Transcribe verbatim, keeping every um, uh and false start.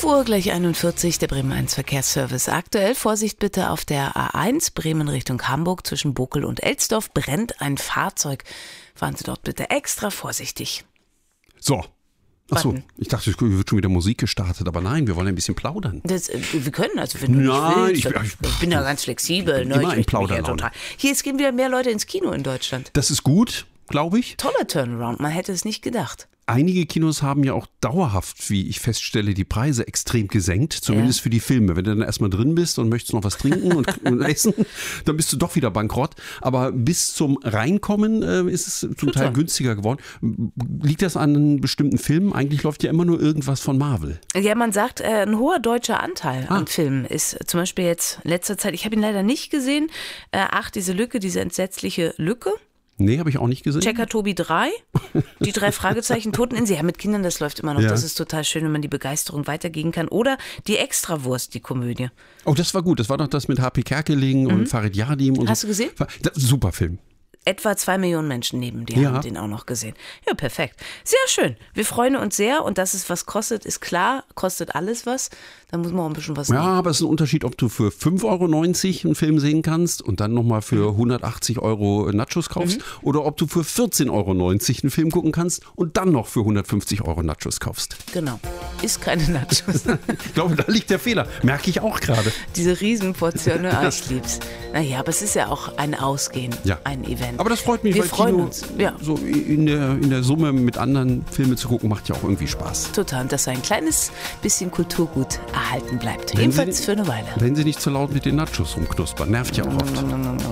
fünf Uhr gleich einundvierzig, der Bremen eins Verkehrsservice. Aktuell Vorsicht bitte auf der A eins, Bremen Richtung Hamburg, zwischen Bokel und Elsdorf brennt ein Fahrzeug. Fahren Sie dort bitte extra vorsichtig. So. Achso, ich dachte, es wird schon wieder Musik gestartet, aber nein, wir wollen ein bisschen plaudern. Das, wir können, also wenn du Nein, nicht willst, ich, ich, ich bin ja ganz flexibel. Ne? Immer ich in Plaudern. Ja Hier, es gehen wieder mehr Leute ins Kino in Deutschland. Das ist gut, glaube ich. Toller Turnaround, man hätte es nicht gedacht. Einige Kinos haben ja auch dauerhaft, wie ich feststelle, die Preise extrem gesenkt, zumindest ja. für die Filme. Wenn du dann erstmal drin bist und möchtest noch was trinken und, und essen, dann bist du doch wieder bankrott. Aber bis zum Reinkommen äh, ist es zum Total. Teil günstiger geworden. Liegt das an einem bestimmten Film? Eigentlich läuft ja immer nur irgendwas von Marvel. Ja, man sagt, äh, ein hoher deutscher Anteil ah. an Filmen ist zum Beispiel jetzt in letzter Zeit, ich habe ihn leider nicht gesehen, äh, ach, diese Lücke, diese entsetzliche Lücke. Nee, habe ich auch nicht gesehen. Checker Tobi drei, die drei Fragezeichen, Toteninsel. Ja, mit Kindern, das läuft immer noch. Ja. Das ist total schön, wenn man die Begeisterung weitergeben kann. Oder die Extrawurst, die Komödie. Oh, das war gut. Das war doch das mit H P Kerkeling mhm. und Farid Yardim. Und Hast so. du gesehen? Super Film. Etwa zwei Millionen Menschen neben dir ja. haben den auch noch gesehen. Ja, perfekt. Sehr schön. Wir freuen uns sehr und dass es was kostet, ist klar. Kostet alles was. Da muss man auch ein bisschen was Ja, nehmen. aber es ist ein Unterschied, ob du für fünf Euro neunzig einen Film sehen kannst und dann nochmal für hundertachtzig Euro Nachos kaufst mhm. oder ob du für vierzehn Euro neunzig einen Film gucken kannst und dann noch für hundertfünfzig Euro Nachos kaufst. Genau. Ist keine Nachos. Ich glaube, da liegt der Fehler. Merke ich auch gerade. Diese Riesenportion, ah, ich lieb's. Naja, aber es ist ja auch ein Ausgehen, ja. ein Event. Aber das freut mich, Wir weil freuen Kino uns. Ja. so in der, in der Summe mit anderen Filmen zu gucken, macht ja auch irgendwie Spaß. Total, und dass ein kleines bisschen Kulturgut erhalten bleibt. Wenn Ebenfalls Sie, für eine Weile. Wenn Sie nicht zu laut mit den Nachos rumknuspern, nervt ja auch oft.